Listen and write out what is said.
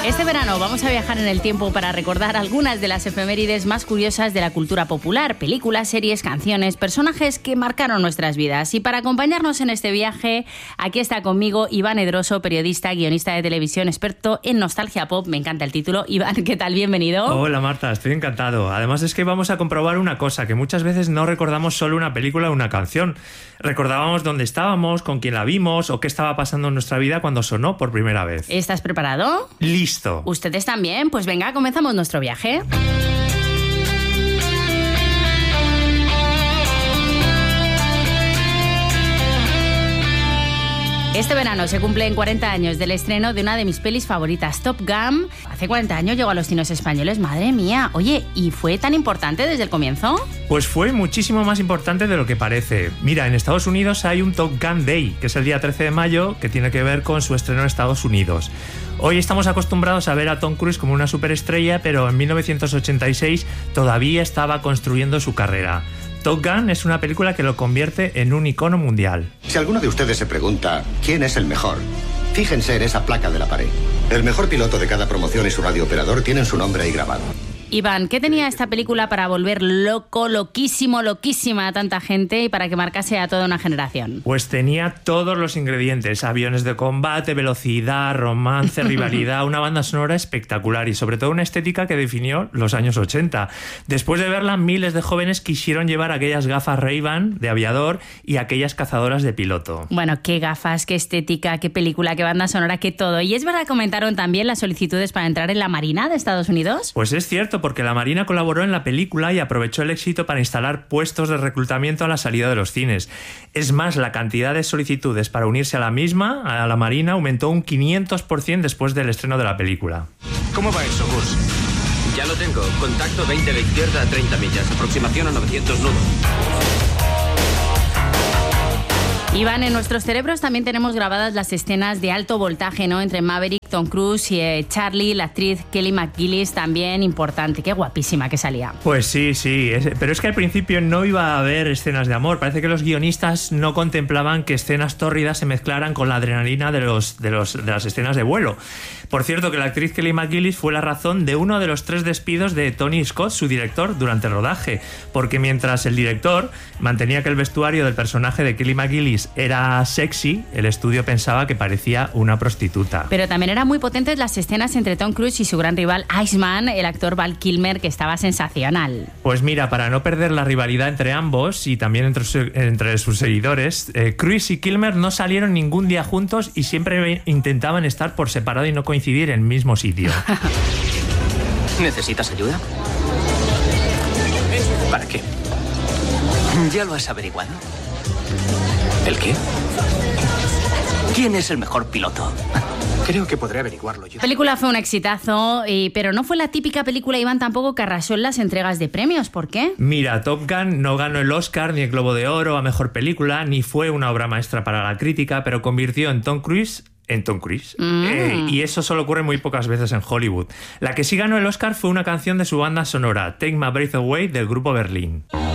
Este verano vamos a viajar en el tiempo para recordar algunas de las efemérides más curiosas de la cultura popular, películas, series, canciones, personajes que marcaron nuestras vidas. Y para acompañarnos en este viaje, aquí está conmigo Iván Edroso, periodista, guionista de televisión, experto en nostalgia pop. Me encanta el título. Iván, ¿qué tal? Bienvenido. Hola Marta, estoy encantado. Además es que vamos a comprobar una cosa, que muchas veces no recordamos solo una película o una canción. Recordábamos dónde estábamos, con quién la vimos o qué estaba pasando en nuestra vida cuando sonó por primera vez. ¿Estás preparado? Listo. ¿Ustedes también? Pues venga, comenzamos nuestro viaje. Este verano se cumplen 40 años del estreno de una de mis pelis favoritas, Top Gun. Hace 40 años llegó a los cines españoles, madre mía. Oye, ¿y fue tan importante desde el comienzo? Pues fue muchísimo más importante de lo que parece. Mira, en Estados Unidos hay un Top Gun Day, que es el día 13 de mayo, que tiene que ver con su estreno en Estados Unidos. Hoy estamos acostumbrados a ver a Tom Cruise como una superestrella, pero en 1986 todavía estaba construyendo su carrera. Top Gun es una película que lo convierte en un icono mundial. Si alguno de ustedes se pregunta quién es el mejor, fíjense en esa placa de la pared. El mejor piloto de cada promoción y su radiooperador tienen su nombre ahí grabado. Iván, ¿qué tenía esta película para volver loquísima a tanta gente y para que marcase a toda una generación? Pues tenía todos los ingredientes: aviones de combate, velocidad, romance, rivalidad, una banda sonora espectacular y sobre todo una estética que definió los años 80. Después de verla, miles de jóvenes quisieron llevar aquellas gafas Ray-Ban de aviador y aquellas cazadoras de piloto. Bueno, qué gafas, qué estética, qué película, qué banda sonora, qué todo. ¿Y es verdad que comentaron también las solicitudes para entrar en la Marina de Estados Unidos? Pues es cierto, porque la Marina colaboró en la película y aprovechó el éxito para instalar puestos de reclutamiento a la salida de los cines. Es más, la cantidad de solicitudes para unirse a la misma, a la Marina, aumentó un 500% después del estreno de la película. ¿Cómo va eso, Gus? Ya lo tengo. Contacto 20 de izquierda a 30 millas. Aproximación a 900 nudos. Iván, en nuestros cerebros también tenemos grabadas las escenas de alto voltaje, ¿no? Entre Maverick, Tom Cruise y Charlie, la actriz Kelly McGillis, también importante. Qué guapísima que salía. Pues sí, pero es que al principio no iba a haber escenas de amor. Parece que los guionistas no contemplaban que escenas tórridas se mezclaran con la adrenalina de las escenas de vuelo. Por cierto, que la actriz Kelly McGillis fue la razón de uno de los 3 despidos de Tony Scott, su director, durante el rodaje, porque mientras el director mantenía que el vestuario del personaje de Kelly McGillis era sexy, el estudio pensaba que parecía una prostituta. Pero también eran muy potentes las escenas entre Tom Cruise y su gran rival Iceman, el actor Val Kilmer, que estaba sensacional. Pues mira, para no perder la rivalidad entre ambos y también entre sus seguidores, Cruise y Kilmer no salieron ningún día juntos y siempre intentaban estar por separado y no coincidir en el mismo sitio. ¿Necesitas ayuda? ¿Para qué? ¿Ya lo has averiguado? ¿El qué? ¿Quién es el mejor piloto? Creo que podré averiguarlo yo. La película fue un exitazo, pero no fue la típica película, Iván, tampoco que arrasó en las entregas de premios. ¿Por qué? Mira, Top Gun no ganó el Oscar ni el Globo de Oro a Mejor Película, ni fue una obra maestra para la crítica, pero convirtió en Tom Cruise. Y eso solo ocurre muy pocas veces en Hollywood. La que sí ganó el Oscar fue una canción de su banda sonora, Take My Breath Away, del grupo Berlín.